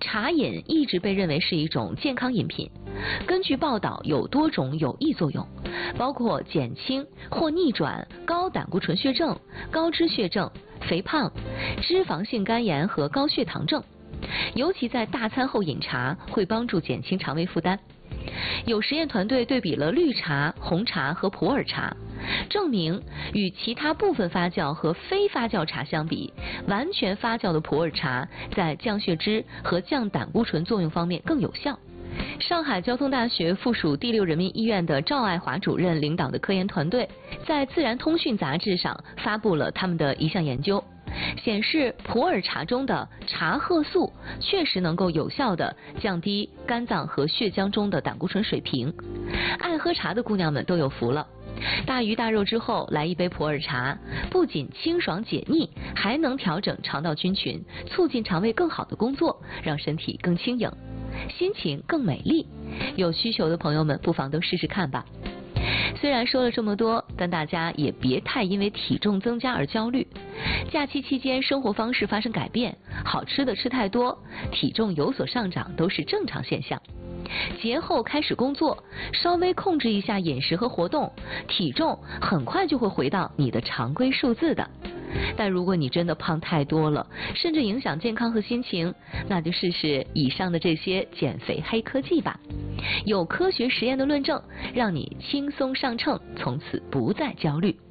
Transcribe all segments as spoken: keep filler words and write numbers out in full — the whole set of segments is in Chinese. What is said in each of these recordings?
茶饮一直被认为是一种健康饮品。根据报道，有多种有益作用，包括减轻或逆转高胆固醇血症、高脂血症、肥胖、脂肪性肝炎和高血糖症。尤其在大餐后饮茶，会帮助减轻肠胃负担。有实验团队对比了绿茶、红茶和普洱茶，证明与其他部分发酵和非发酵茶相比，完全发酵的普洱茶在降血脂和降胆固醇作用方面更有效。上海交通大学附属第六人民医院的赵爱华主任领导的科研团队在《自然通讯》杂志上发布了他们的一项研究，显示普洱茶中的茶褐素确实能够有效地降低肝脏和血浆中的胆固醇水平。爱喝茶的姑娘们都有福了，大鱼大肉之后来一杯普洱茶，不仅清爽解腻，还能调整肠道菌群，促进肠胃更好的工作，让身体更轻盈，心情更美丽。有需求的朋友们不妨都试试看吧。虽然说了这么多，但大家也别太因为体重增加而焦虑。假期期间生活方式发生改变，好吃的吃太多，体重有所上涨都是正常现象。节后开始工作，稍微控制一下饮食和活动，体重很快就会回到你的常规数字的。但如果你真的胖太多了，甚至影响健康和心情，那就试试以上的这些减肥黑科技吧。有科学实验的论证，让你轻松上秤，从此不再焦虑。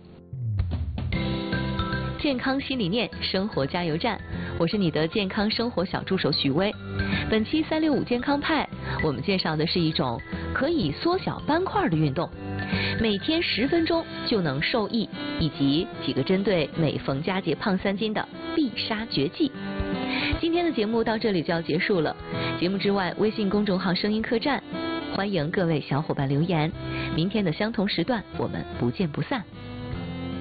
健康新理念，生活加油站，我是你的健康生活小助手许薇。本期三六五健康派，我们介绍的是一种可以缩小斑块的运动，每天十分钟就能受益，以及几个针对每逢佳节胖三斤的必杀绝技。今天的节目到这里就要结束了，节目之外，微信公众号声音客栈，欢迎各位小伙伴留言。明天的相同时段，我们不见不散。